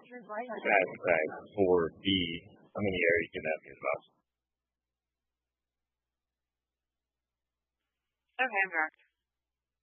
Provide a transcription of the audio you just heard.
Hashtag 4B. How many areas can that be about? Okay, I'm back.